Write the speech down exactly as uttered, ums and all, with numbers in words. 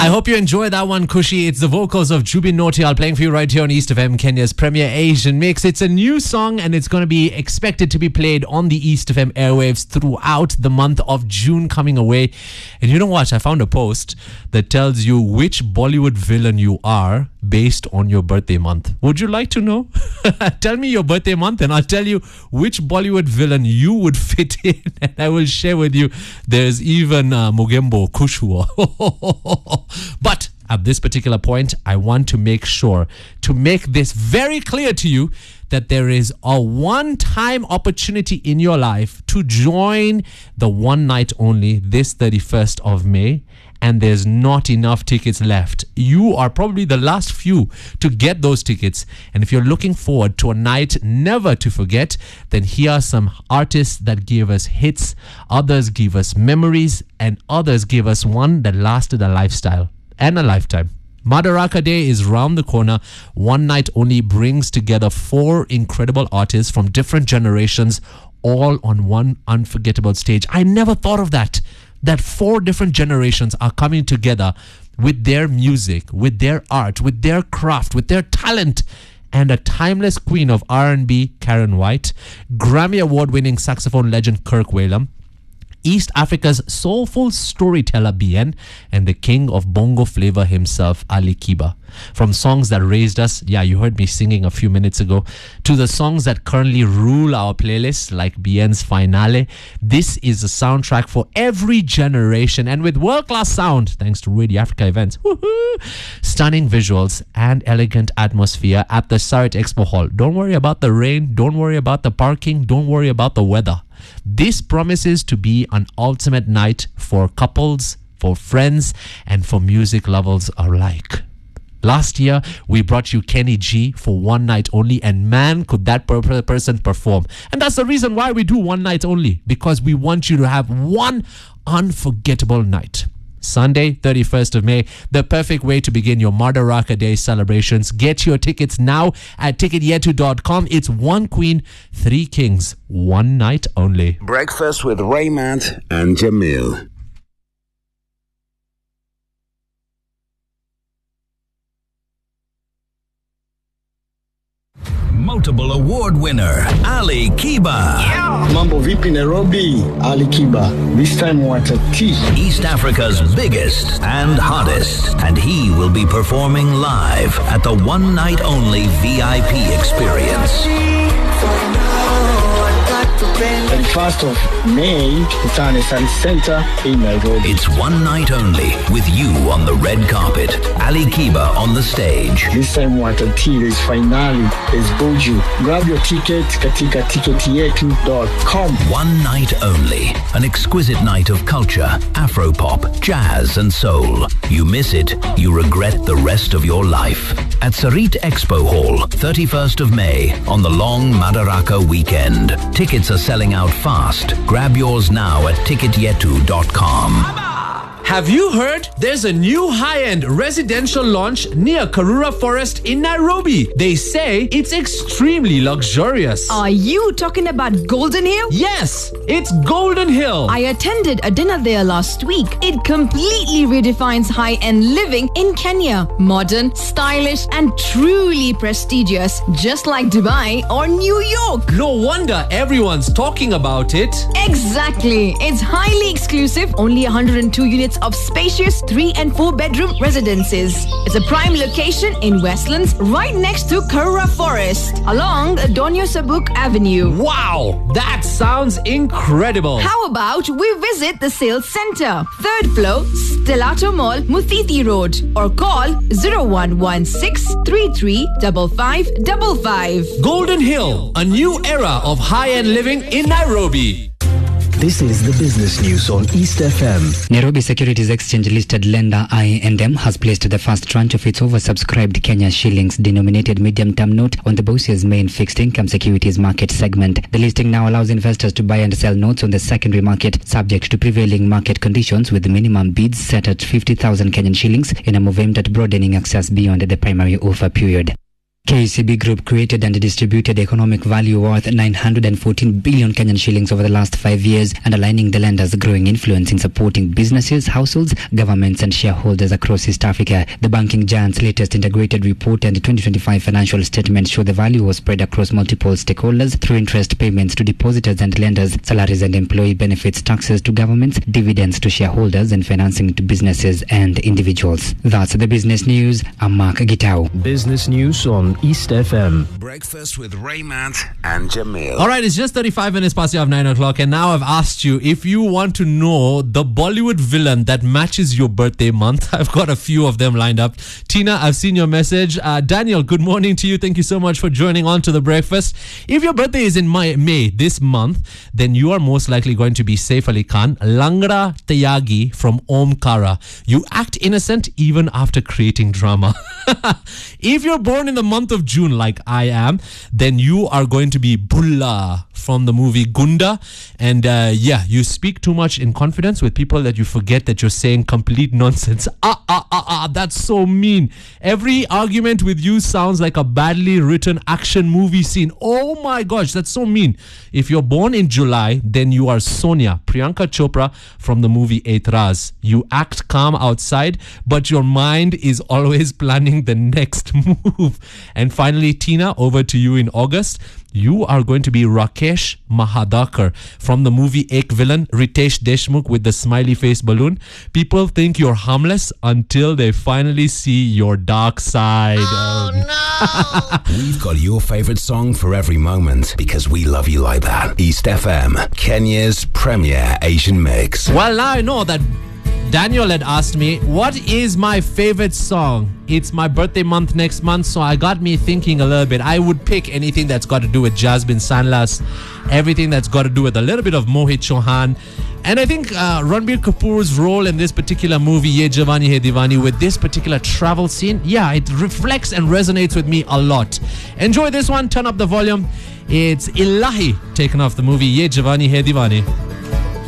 I hope you enjoy that one, Kushi. It's the vocals of Jubin Nautiyal playing for you right here on East F M, Kenya's premier Asian mix. It's a new song and it's going to be expected to be played on the East F M airwaves throughout the month of June coming away. And you know what? I found a post that tells you which Bollywood villain you are based on your birthday month. Would you like to know? Tell me your birthday month and I'll tell you which Bollywood villain you would fit in. And I will share with you. There's even uh, Mugembo Kushua. But at this particular point, I want to make sure to make this very clear to you that there is a one-time opportunity in your life to join the one night only this thirty-first of May. And there's not enough tickets left. You are probably the last few to get those tickets. And if you're looking forward to a night never to forget, then here are some artists that give us hits, others give us memories, and others give us one that lasted a lifestyle and a lifetime. Madaraka Day is round the corner. One Night Only brings together four incredible artists from different generations, all on one unforgettable stage. I never thought of that. That four different generations are coming together with their music, with their art, with their craft, with their talent, and a timeless queen of R and B, Karen White, Grammy Award-winning saxophone legend Kirk Whalum, East Africa's soulful storyteller B N, and the king of bongo flavor himself, Ali Kiba. From songs that raised us, yeah, you heard me singing a few minutes ago, to the songs that currently rule our playlists, like B N's Finale, this is a soundtrack for every generation, and with world-class sound, thanks to Radio Africa events, woohoo, stunning visuals, and elegant atmosphere at the Sarit Expo Hall. Don't worry about the rain, don't worry about the parking, don't worry about the weather. This promises to be an ultimate night for couples, for friends, and for music lovers alike. Last year, we brought you Kenny G for One Night Only, and man, could that per- per- person perform. And that's the reason why we do One Night Only, because we want you to have one unforgettable night. Sunday, thirty-first of May, the perfect way to begin your Madaraka Day celebrations. Get your tickets now at ticket yetu dot com. It's one queen, three kings, one night only. Breakfast with Raymond and Jamil. Multiple award winner Ali Kiba. Yeah. Mambo vipi Nairobi? Ali Kiba. This time what a tea. East Africa's biggest and hottest, and he will be performing live at the One Night Only V I P experience. thirty-first of May, Kitane Sun Center in Nairobi. It's one night only with you on the red carpet. Ali Kiba on the stage. This time what a tea. There's Finale. There's Boju. Grab your ticket katika ticket yetu dot com. One night only. An exquisite night of culture, Afropop, jazz and soul. You miss it, you regret the rest of your life. At Sarit Expo Hall, thirty-first of May, on the long Madaraka weekend. Tickets are selling out fast. Grab yours now at ticket yetu dot com. Have you heard? There's a new high-end residential launch near Karura Forest in Nairobi. They say it's extremely luxurious. Are you talking about Golden Hill? Yes, it's Golden Hill. I attended a dinner there last week. It completely redefines high-end living in Kenya. Modern, stylish, and truly prestigious, just like Dubai or New York. No wonder everyone's talking about it. Exactly. It's highly exclusive, only one hundred two units of spacious three and four bedroom residences. It's a prime location in Westlands, right next to Karura Forest, along Donyo Sabuk Avenue. Wow, that sounds incredible. How about we visit the sales center, third floor, Stellato Mall, Muthithi Road, or call zero one one six, three three five five five five. Golden Hill, a new era of high-end living in Nairobi. This is the business news on East F M. Nairobi Securities Exchange listed lender I and M has placed the first tranche of its oversubscribed Kenya shillings denominated medium-term note on the B O S I A's main fixed income securities market segment. The listing now allows investors to buy and sell notes on the secondary market subject to prevailing market conditions, with the minimum bids set at fifty thousand Kenyan shillings in a move aimed at broadening access beyond the primary offer period. K C B Group created and distributed economic value worth nine hundred fourteen billion Kenyan shillings over the last five years, underlining the lender's growing influence in supporting businesses, households, governments and shareholders across East Africa. The banking giant's latest integrated report and the twenty twenty-five financial statement show the value was spread across multiple stakeholders through interest payments to depositors and lenders, salaries and employee benefits, taxes to governments, dividends to shareholders and financing to businesses and individuals. That's the business news. I'm Mark Gitau. Business news on East F M. Breakfast with Raymond and Jamil. All right, it's just thirty-five minutes past the hour of nine o'clock, and now I've asked you if you want to know the Bollywood villain that matches your birthday month. I've got a few of them lined up. Tina, I've seen your message. Uh, Daniel, good morning to you. Thank you so much for joining on to the breakfast. If your birthday is in May, May this month, then you are most likely going to be Saif Ali Khan, Langra Tyagi from Omkara. You act innocent even after creating drama. If you're born in the month of June like I am, then you are going to be Bulla from the movie Gunda. And uh, yeah, you speak too much in confidence with people that you forget that you're saying complete nonsense. Ah, ah, ah, ah, that's so mean. Every argument with you sounds like a badly written action movie scene. Oh my gosh, that's so mean. If you're born in July, then you are Sonia, Priyanka Chopra from the movie Aitraz. You act calm outside, but your mind is always planning the next move. And finally, Tina, over to you in August. You are going to be Rakesh Mahadakar from the movie Ek Villain, Ritesh Deshmukh with the smiley face balloon. People think you're harmless until they finally see your dark side. Oh, no! We've got your favorite song for every moment because we love you like that. East F M, Kenya's premier Asian mix. Well, now I know that Daniel had asked me, what is my favorite song? It's my birthday month next month, so I got me thinking a little bit. I would pick anything that's got to do with Jasmine Sandlas, everything that's got to do with a little bit of Mohit Chauhan. And I think uh, Ranbir Kapoor's role in this particular movie, Ye Jawani Hai Diwani, with this particular travel scene, yeah, it reflects and resonates with me a lot. Enjoy this one, turn up the volume. It's Ilahi, taken off the movie Ye Jawani Hai Diwani.